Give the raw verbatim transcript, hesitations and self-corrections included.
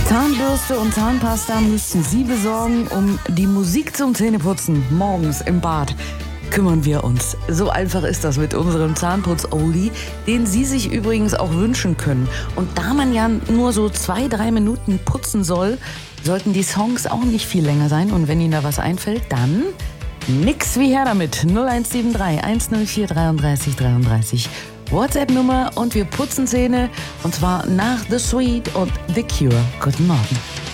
Zahnbürste und Zahnpasta müssten Sie besorgen, um die Musik zum Zähneputzen morgens im Bad. Kümmern wir uns. So einfach ist das mit unserem Zahnputz-Oldie, den Sie sich übrigens auch wünschen können. Und da man ja nur so zwei, drei Minuten putzen soll, sollten die Songs auch nicht viel länger sein. Und wenn Ihnen da was einfällt, dann nix wie her damit. null eins sieben drei, eins null vier, dreiunddreißig dreiunddreißig. WhatsApp-Nummer und wir putzen Zähne. Und zwar nach The Sweet und The Cure. Guten Morgen.